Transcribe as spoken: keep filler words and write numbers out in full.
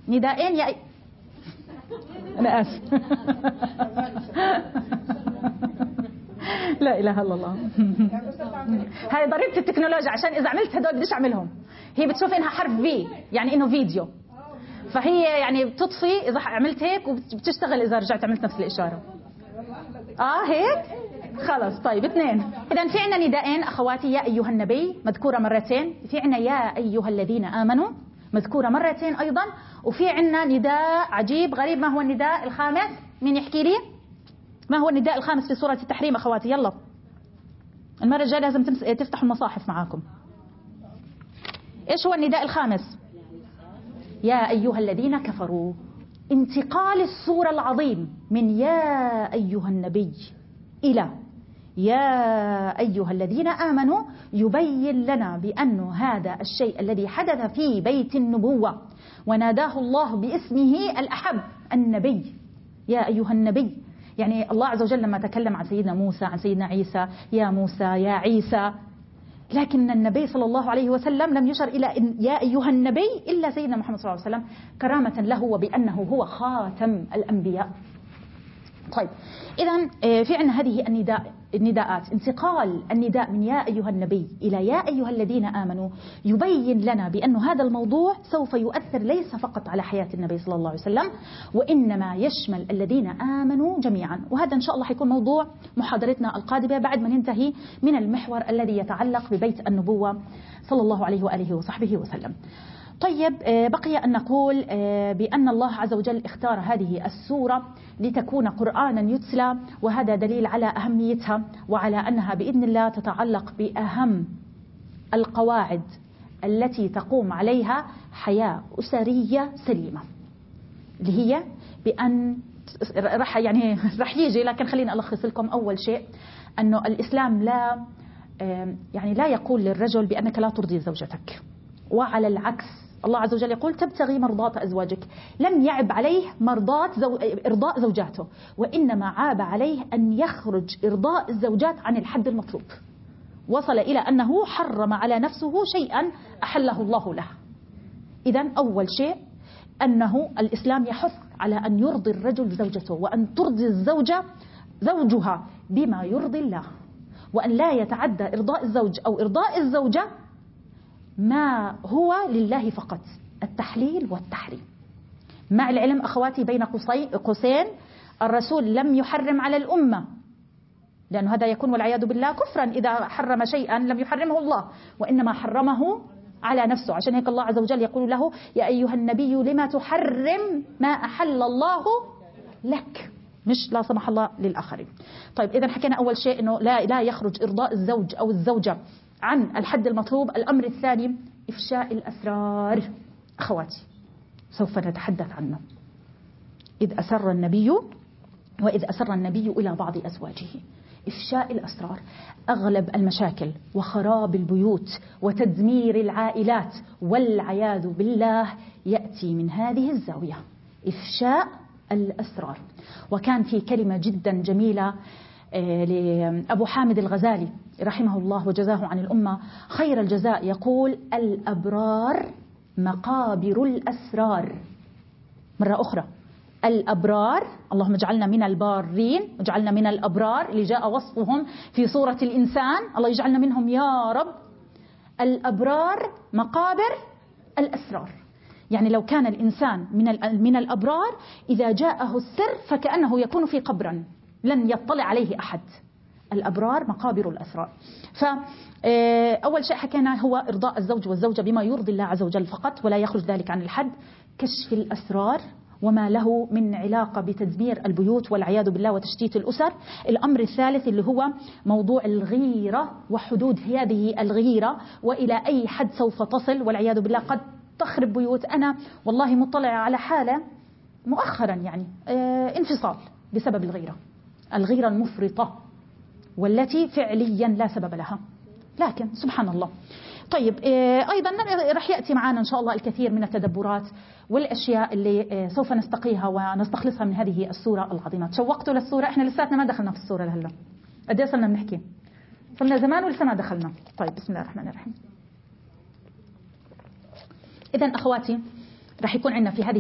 نداءين يا أنا آسف لا إله إلا الله. هاي ضريبة التكنولوجيا، عشان إذا عملت هدول بديش أعملهم. هي بتشوف إنها حرف في، يعني إنه فيديو، فهي يعني بتطفي إذا عملت هيك وبتشتغل إذا رجعت عملت نفس الإشارة. آه هيك خلص. طيب اثنين. إذا في عنا نداءين أخواتي، يا أيها النبي مذكورة مرتين، في عنا يا أيها الذين آمنوا مذكورة مرتين أيضا، وفي عنا نداء عجيب غريب. ما هو النداء الخامس؟ مين يحكي لي ما هو النداء الخامس في سورة التحريم أخواتي؟ يلا المرة الجاية لازم تفتحوا المصاحف معاكم. إيش هو النداء الخامس؟ يا أيها الذين كفروا. انتقال السورة العظيم من يا أيها النبي إلى يا أيها الذين آمنوا يبين لنا بأن هذا الشيء الذي حدث في بيت النبوة وناداه الله باسمه الأحب النبي، يا أيها النبي. يعني الله عز وجل لما تكلم عن سيدنا موسى عن سيدنا عيسى يا موسى يا عيسى، لكن النبي صلى الله عليه وسلم لم يشر إلى إن يا أيها النبي إلا سيدنا محمد صلى الله عليه وسلم كرامة له وبأنه هو خاتم الأنبياء. طيب إذا في عنا هذه النداء النداءات. انتقال النداء من يا أيها النبي إلى يا أيها الذين آمنوا يبين لنا بأن هذا الموضوع سوف يؤثر ليس فقط على حياة النبي صلى الله عليه وسلم، وإنما يشمل الذين آمنوا جميعا. وهذا إن شاء الله حيكون موضوع محاضرتنا القادمة بعد ما ننتهي من المحور الذي يتعلق ببيت النبوة صلى الله عليه وآله وصحبه وسلم. طيب بقي أن نقول بأن الله عز وجل اختار هذه السورة لتكون قرآنا يتلى، وهذا دليل على أهميتها وعلى أنها بإذن الله تتعلق بأهم القواعد التي تقوم عليها حياة أسرية سليمة، اللي هي بأن رح يعني رح يجي، لكن خليني ألخص لكم. أول شيء أنه الإسلام لا يعني لا يقول للرجل بأنك لا ترضي زوجتك، وعلى العكس الله عز وجل يقول تبتغي مرضات أزواجك. لم يعب عليه مرضات زو... إرضاء زوجاته، وإنما عاب عليه أن يخرج إرضاء الزوجات عن الحد المطلوب، وصل إلى أنه حرم على نفسه شيئا أحله الله له. إذن أول شيء أنه الإسلام يحث على أن يرضي الرجل زوجته، وأن ترضي الزوجة زوجها بما يرضي الله، وأن لا يتعدى إرضاء الزوج أو إرضاء الزوجة ما هو لله فقط، التحليل والتحريم. مع العلم أخواتي بين قوسين الرسول لم يحرم على الأمة، لأن هذا يكون والعياذ بالله كفرا إذا حرم شيئا لم يحرمه الله، وإنما حرمه على نفسه. عشان هيك الله عز وجل يقول له يا أيها النبي لما تحرم ما أحل الله لك، مش لا سمح الله للآخرين. طيب إذا حكينا أول شيء أنه لا لا يخرج إرضاء الزوج أو الزوجة عن الحد المطلوب. الأمر الثاني إفشاء الأسرار. أخواتي سوف نتحدث عنه. إذ أسر النبي وإذ أسر النبي إلى بعض أزواجه، إفشاء الأسرار. أغلب المشاكل وخراب البيوت وتدمير العائلات والعياذ بالله يأتي من هذه الزاوية، إفشاء الأسرار. وكان في كلمة جدا جميلة لأبو حامد الغزالي رحمه الله وجزاه عن الأمة خير الجزاء، يقول الأبرار مقابر الأسرار. مرة أخرى الأبرار، اللهم اجعلنا من البارين واجعلنا من الأبرار اللي جاء وصفهم في سورة الإنسان، الله يجعلنا منهم يا رب. الأبرار مقابر الأسرار، يعني لو كان الإنسان من من الأبرار إذا جاءه السر فكأنه يكون في قبر لن يطلع عليه أحد. الأبرار مقابر الأسرار. فأول شيء حكينا هو إرضاء الزوج والزوجة بما يرضي الله عز وجل فقط ولا يخرج ذلك عن الحد. كشف الأسرار وما له من علاقة بتدمير البيوت والعياذ بالله وتشتيت الأسر. الأمر الثالث اللي هو موضوع الغيرة وحدود هذه الغيرة وإلى أي حد سوف تصل والعياذ بالله، قد تخرب بيوت. أنا والله مطلعة على حالة مؤخرا يعني اه انفصال بسبب الغيرة، الغيرة المفرطة والتي فعليا لا سبب لها، لكن سبحان الله. طيب أيضا رح يأتي معنا إن شاء الله الكثير من التدبرات والأشياء اللي سوف نستقيها ونستخلصها من هذه السورة العظيمة. تشوقتوا للسورة؟ إحنا لساتنا ما دخلنا في السورة لهلا. قد ايه صرنا بنحكي؟ صرنا زمان ولسه ما دخلنا. طيب بسم الله الرحمن الرحيم. إذن أخواتي رح يكون عندنا في هذه